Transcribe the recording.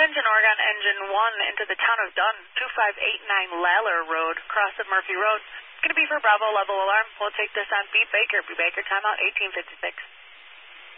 engine, Oregon, engine 1 into the town of Dunn, 2589 Lalor Road, cross of Murphy Road. Going to be for Bravo level alarm. We'll take this on Beat Baker. Beat Baker, timeout 1856.